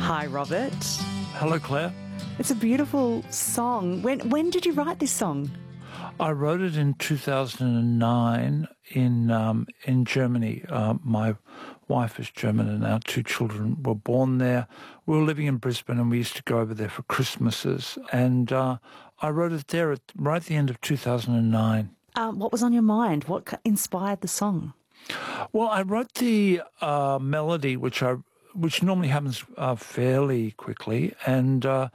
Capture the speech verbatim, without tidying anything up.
Hi, Robert. Hello, Claire. It's a beautiful song. When when did you write this song? I wrote it in two thousand nine in um, in Germany. Uh, my wife is German and our two children were born there. We were living in Brisbane and we used to go over there for Christmases. And uh, I wrote it there at, right at the end of two thousand nine. Um, what was on your mind? What c- inspired the song? Well, I wrote the uh, melody, which I which normally happens uh, fairly quickly, and uh,